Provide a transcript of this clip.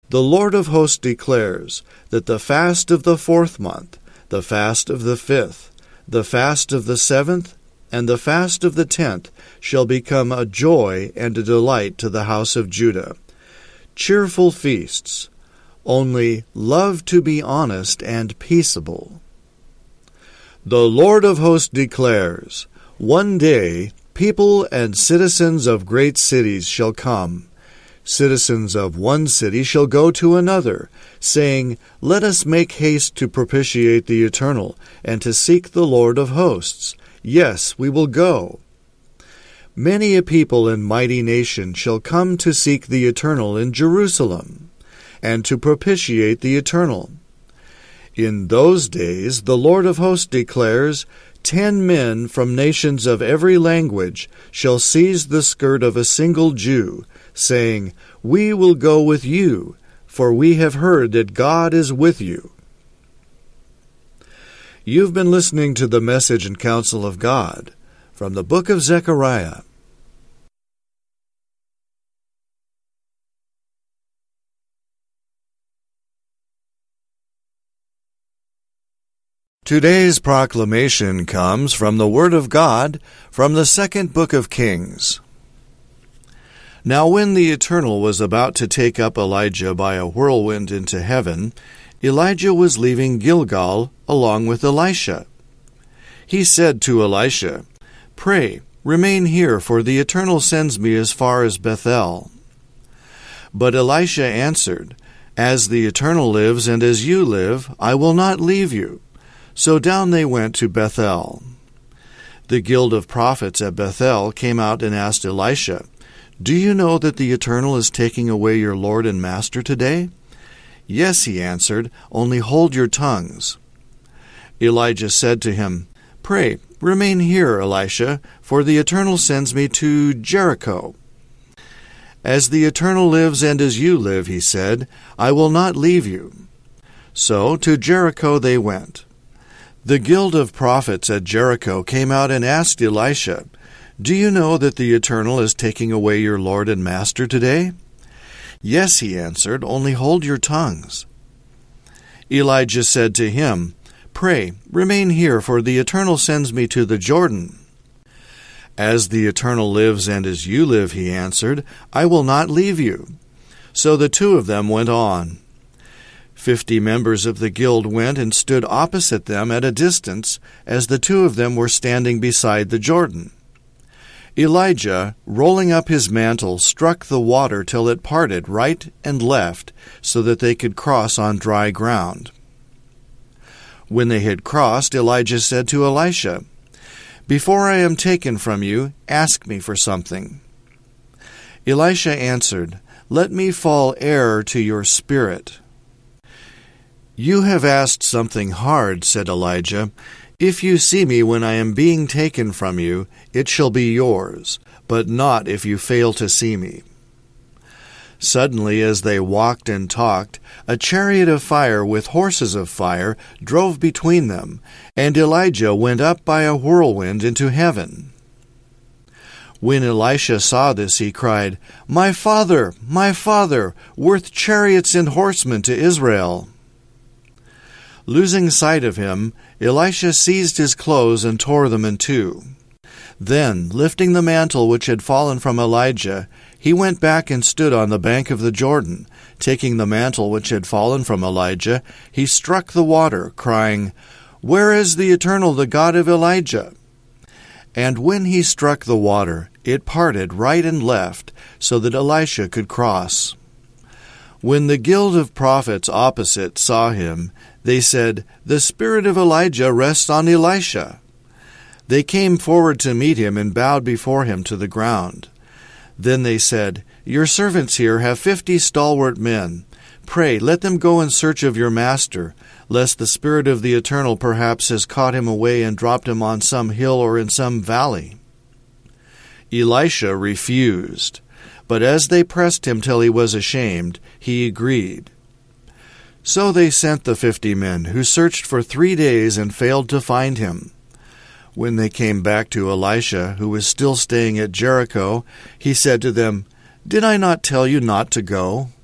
The Lord of hosts declares that the fast of the 4th month, the fast of the 5th, the fast of the 7th, and the fast of the 10th shall become a joy and a delight to the house of Judah. Cheerful feasts, only love to be honest and peaceable. The Lord of hosts declares, one day people and citizens of great cities shall come. Citizens of one city shall go to another, saying, let us make haste to propitiate the Eternal, and to seek the Lord of hosts. Yes, we will go. Many a people and mighty nation shall come to seek the Eternal in Jerusalem, and to propitiate the Eternal. In those days the Lord of hosts declares, 10 men from nations of every language shall seize the skirt of a single Jew, saying, we will go with you, for we have heard that God is with you. You've been listening to the Message and Counsel of God from the book of Zechariah. Today's proclamation comes from the Word of God from the 2nd book of Kings. Now when the Eternal was about to take up Elijah by a whirlwind into heaven, Elijah was leaving Gilgal along with Elisha. He said to Elisha, pray, remain here, for the Eternal sends me as far as Bethel. But Elisha answered, as the Eternal lives and as you live, I will not leave you. So down they went to Bethel. The guild of prophets at Bethel came out and asked Elisha, do you know that the Eternal is taking away your Lord and Master today? Yes, he answered, only hold your tongues. Elijah said to him, pray, remain here, Elisha, for the Eternal sends me to Jericho. As the Eternal lives and as you live, he said, I will not leave you. So to Jericho they went. The guild of prophets at Jericho came out and asked Elisha, do you know that the Eternal is taking away your Lord and Master today? Yes, he answered, only hold your tongues. Elijah said to him, pray, remain here, for the Eternal sends me to the Jordan. As the Eternal lives and as you live, he answered, I will not leave you. So the two of them went on. 50 members of the guild went and stood opposite them at a distance, as the two of them were standing beside the Jordan. Elijah, rolling up his mantle, struck the water till it parted right and left, so that they could cross on dry ground. When they had crossed, Elijah said to Elisha, before I am taken from you, ask me for something. Elisha answered, let me fall heir to your spirit. You have asked something hard, said Elijah. If you see me when I am being taken from you, it shall be yours, but not if you fail to see me. Suddenly, as they walked and talked, a chariot of fire with horses of fire drove between them, and Elijah went up by a whirlwind into heaven. When Elisha saw this, he cried, my father, worth chariots and horsemen to Israel. Losing sight of him, Elisha seized his clothes and tore them in two. Then, lifting the mantle which had fallen from Elijah, he went back and stood on the bank of the Jordan. Taking the mantle which had fallen from Elijah, he struck the water, crying, where is the Eternal, the God of Elijah? And when he struck the water, it parted right and left, so that Elisha could cross. When the guild of prophets opposite saw him, they said, the spirit of Elijah rests on Elisha. They came forward to meet him and bowed before him to the ground. Then they said, your servants here have 50 stalwart men. Pray, let them go in search of your master, lest the Spirit of the Eternal perhaps has caught him away and dropped him on some hill or in some valley. Elisha refused, but as they pressed him till he was ashamed, he agreed. So they sent the 50 men, who searched for 3 days and failed to find him. When they came back to Elisha, who was still staying at Jericho, he said to them, did I not tell you not to go?